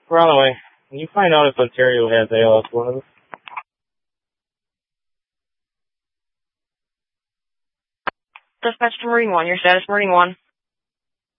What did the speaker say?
We're on the way. Can you find out if Ontario has ALS one of them? Dispatch to Marine 1. Your status, Marine 1.